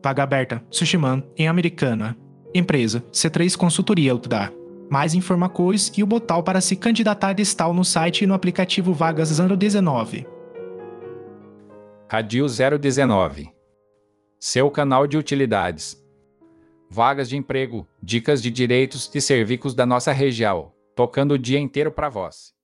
vaga aberta, Sushiman, em Americana. Empresa, C3 Consultoria Ltda. Mais informações e o botão para se candidatar está no site e no aplicativo Vagas 019. Radio 019. Seu canal de utilidades. Vagas de emprego, dicas de direitos e serviços da nossa região, tocando o dia inteiro para vós.